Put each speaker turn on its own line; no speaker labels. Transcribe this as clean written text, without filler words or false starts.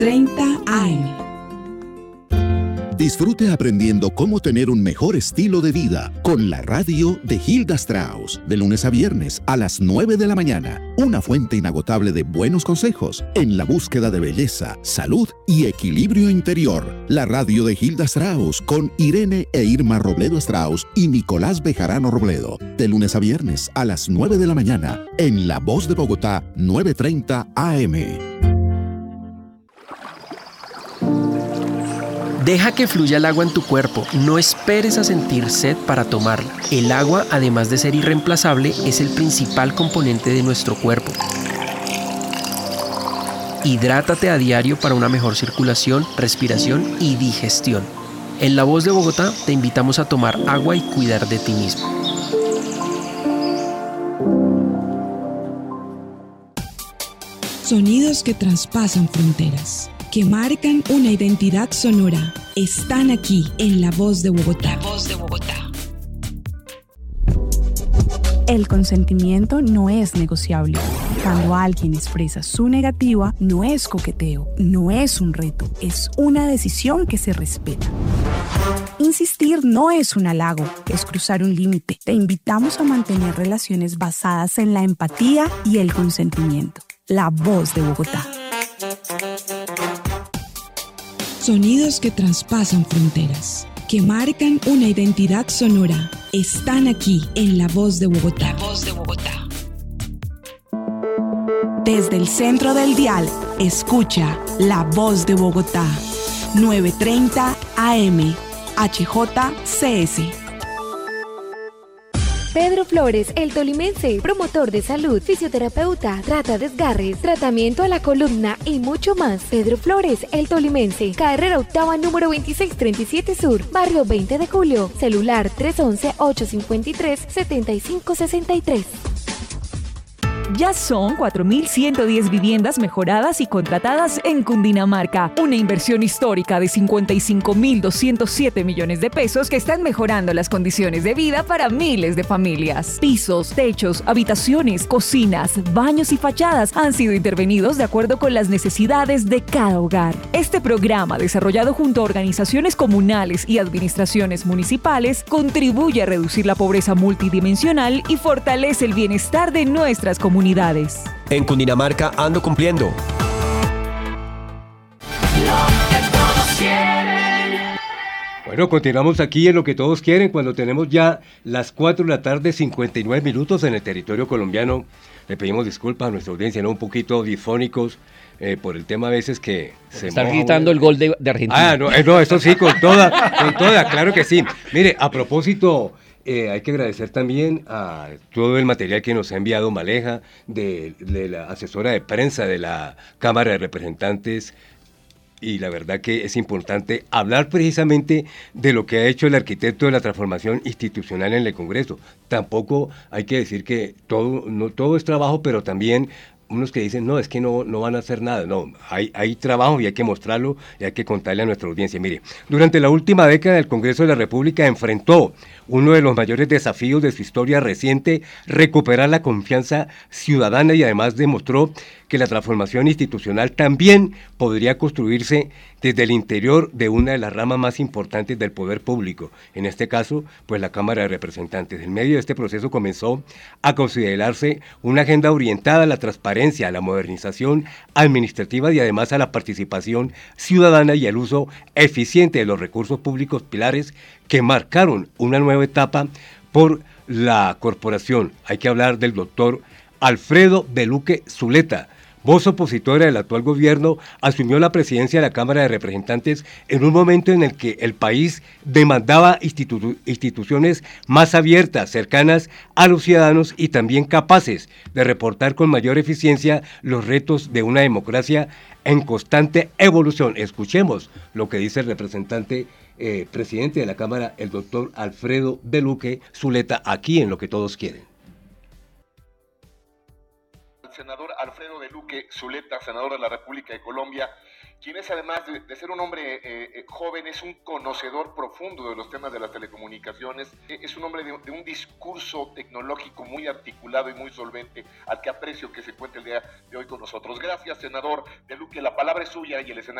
9:30 AM.
Disfrute aprendiendo cómo tener un mejor estilo de vida con la radio de Hilda Strauss, de lunes a viernes a las 9 de la mañana. Una fuente inagotable de buenos consejos en la búsqueda de belleza, salud y equilibrio interior. La radio de Hilda Strauss con Irene e Irma Robledo Strauss y Nicolás Bejarano Robledo, de lunes a viernes a las 9 de la mañana en La Voz de Bogotá, 9:30 AM.
Deja que fluya el agua en tu cuerpo, no esperes a sentir sed para tomarla. El agua, además de ser irreemplazable, es el principal componente de nuestro cuerpo. Hidrátate a diario para una mejor circulación, respiración y digestión. En La Voz de Bogotá te invitamos a tomar agua y cuidar de ti mismo.
Sonidos que traspasan fronteras, que marcan una identidad sonora, están aquí en La Voz de Bogotá. La Voz de Bogotá.
El consentimiento no es negociable. Cuando alguien expresa su negativa, no es coqueteo, no es un reto, es una decisión que se respeta. Insistir no es un halago, es cruzar un límite. Te invitamos a mantener relaciones basadas en la empatía y el consentimiento. La Voz de Bogotá.
Sonidos que traspasan fronteras, que marcan una identidad sonora, están aquí en La Voz de Bogotá. La Voz de Bogotá.
Desde el centro del dial, escucha La Voz de Bogotá. 9:30 AM, HJCS.
Pedro Flores, el tolimense, promotor de salud, fisioterapeuta, trata desgarres, tratamiento a la columna y mucho más. Pedro Flores, el tolimense, carrera octava número 2637 Sur, barrio 20 de Julio, celular 311-853-7563.
Ya son 4.110 viviendas mejoradas y contratadas en Cundinamarca. Una inversión histórica de 55.207 millones de pesos que están mejorando las condiciones de vida para miles de familias. Pisos, techos, habitaciones, cocinas, baños y fachadas han sido intervenidos de acuerdo con las necesidades de cada hogar. Este programa, desarrollado junto a organizaciones comunales y administraciones municipales, contribuye a reducir la pobreza multidimensional y fortalece el bienestar de nuestras comunidades.
En Cundinamarca ando cumpliendo.
Bueno, continuamos aquí en Lo que todos quieren cuando tenemos ya las 4 de la tarde, 59 minutos en el territorio colombiano. Le pedimos disculpas a nuestra audiencia, ¿no? Un poquito disfónicos por el tema a veces que se
está gritando el gol de Argentina.
No, eso sí, con toda, claro que sí. Mire, a propósito... hay que agradecer también a todo el material que nos ha enviado Maleja, de la asesora de prensa de la Cámara de Representantes, y la verdad que es importante hablar precisamente de lo que ha hecho el arquitecto de la transformación institucional en el Congreso. Tampoco hay que decir que no todo es trabajo, pero también unos que dicen, no, es que no van a hacer nada. No, hay trabajo y hay que mostrarlo y hay que contarle a nuestra audiencia. Mire, durante la última década el Congreso de la República enfrentó uno de los mayores desafíos de su historia reciente, recuperar la confianza ciudadana, y además demostró que la transformación institucional también podría construirse desde el interior de una de las ramas más importantes del poder público, en este caso, pues la Cámara de Representantes. En medio de este proceso comenzó a considerarse una agenda orientada a la transparencia, a la modernización administrativa y además a la participación ciudadana y al uso eficiente de los recursos públicos, pilares que marcaron una nueva etapa por la corporación. Hay que hablar del doctor Alfredo Beluque Zuleta, voz opositora del actual gobierno, asumió la presidencia de la Cámara de Representantes en un momento en el que el país demandaba instituciones más abiertas, cercanas a los ciudadanos y también capaces de reportar con mayor eficiencia los retos de una democracia en constante evolución. Escuchemos lo que dice el representante presidente de la Cámara, el doctor Alfredo Beluque Zuleta, aquí en Lo que todos quieren.
Senador Alfredo Beluque Zuleta, senador de la República de Colombia, quien es, además de ser un hombre joven, es un conocedor profundo de los temas de las telecomunicaciones, es un hombre de un discurso tecnológico muy articulado y muy solvente, al que aprecio que se encuentre el día de hoy con nosotros. Gracias, senador De Luque, la palabra es suya y el escenario